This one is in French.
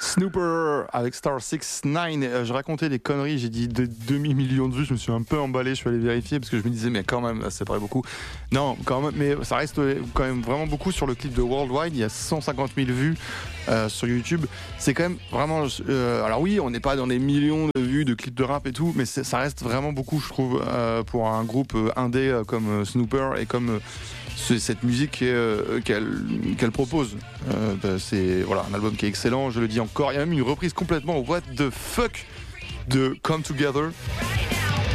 Snooper avec Star 69. Je racontais des conneries, j'ai dit 2,5 millions de vues. Je me suis un peu emballé, je suis allé vérifier parce que je me disais, mais quand même, ça paraît beaucoup. Non, quand même, mais ça reste quand même vraiment beaucoup sur le clip de Worldwide. Il y a 150 000 vues sur YouTube. C'est quand même vraiment. Alors oui, on n'est pas dans des millions de vues de clips de rap et tout, mais ça reste vraiment beaucoup, je trouve, pour un groupe indé comme Snooper et comme. Cette musique qu'elle propose. C'est voilà, un album qui est excellent, je le dis encore. Il y a même une reprise complètement what the fuck de Come Together.